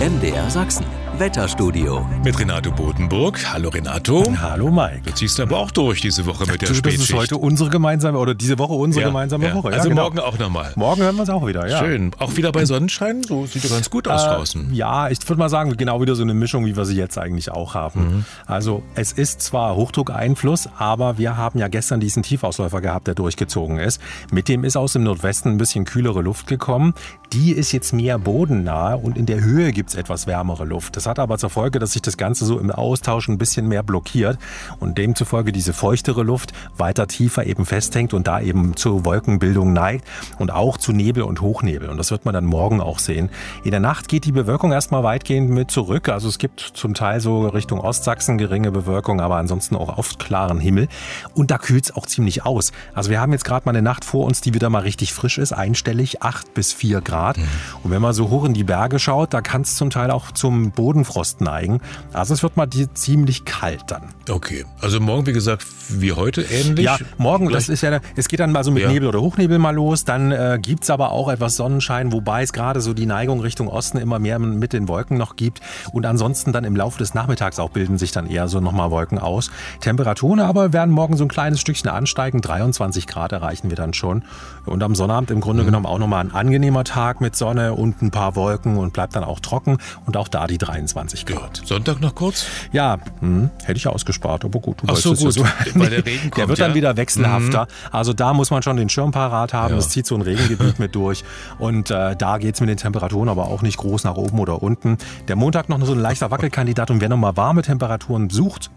MDR Sachsen. Wetterstudio. Mit Renato Bodenburg. Hallo Renato. Hallo Mike. Du ziehst aber auch durch diese Woche mit der Spätschicht. Das ist heute unsere gemeinsame, oder diese Woche unsere gemeinsame Woche. Ja, also genau. Morgen auch nochmal. Morgen hören wir uns auch wieder, ja. Schön. Auch wieder bei Sonnenschein? So sieht ja ganz gut aus draußen. Ja, ich würde mal sagen, genau wieder so eine Mischung, wie wir sie jetzt eigentlich auch haben. Also es ist zwar Hochdruckeinfluss, aber wir haben ja gestern diesen Tiefausläufer gehabt, der durchgezogen ist. Mit dem ist aus dem Nordwesten ein bisschen kühlere Luft gekommen. Die ist jetzt mehr bodennah und in der Höhe gibt es etwas wärmere Luft. Das hat aber zur Folge, dass sich das Ganze so im Austausch ein bisschen mehr blockiert und demzufolge diese feuchtere Luft weiter tiefer eben festhängt und da eben zur Wolkenbildung neigt und auch zu Nebel und Hochnebel. Und das wird man dann morgen auch sehen. In der Nacht geht die Bewölkung erstmal weitgehend mit zurück. Also es gibt zum Teil so Richtung Ostsachsen geringe Bewölkung, aber ansonsten auch oft klaren Himmel. Und da kühlt es auch ziemlich aus. Also wir haben jetzt gerade mal eine Nacht vor uns, die wieder mal richtig frisch ist, einstellig, 8 bis 4 Grad. Und wenn man so hoch in die Berge schaut, da kann es zum Teil auch zum Bodenfrost neigen. Also es wird mal ziemlich kalt dann. Okay, also morgen, wie gesagt, wie heute ähnlich? Ja, morgen, das ist ja, es geht dann mal so mit Nebel oder Hochnebel mal los. Dann gibt es aber auch etwas Sonnenschein, wobei es gerade so die Neigung Richtung Osten immer mehr mit den Wolken noch gibt. Und ansonsten dann im Laufe des Nachmittags auch bilden sich dann eher so nochmal Wolken aus. Temperaturen aber werden morgen so ein kleines Stückchen ansteigen. 23 Grad erreichen wir dann schon. Und am Sonnabend im Grunde genommen auch nochmal ein angenehmer Tag mit Sonne und ein paar Wolken und bleibt dann auch trocken und auch da die 23 Grad. Ja. Sonntag noch kurz? Ja, hätte ich ausgespart, aber gut. Ach so, gut, weil der Regen kommt, der wird dann wieder wechselhafter. Also da muss man schon den Schirm parat haben, es zieht so ein Regengebiet mit durch und da geht es mit den Temperaturen aber auch nicht groß nach oben oder unten. Der Montag noch so ein leichter Wackelkandidat und wer nochmal warme Temperaturen sucht,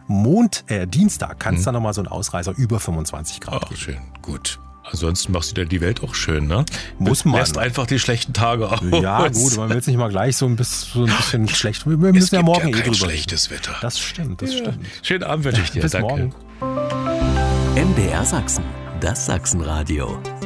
Dienstag kann es dann nochmal so ein Ausreißer über 25 Grad geben. Schön, gut. Ansonsten machst du die Welt auch schön, ne? Muss man. Lässt einfach die schlechten Tage aus. Ja, gut, man will es nicht mal gleich so ein bisschen schlecht. Wir müssen ja morgen drüber schlechtes Wetter. Das stimmt, das stimmt. Schönen Abend wünsche ich dir. Bis Danke. morgen. MDR Sachsen, das Sachsenradio.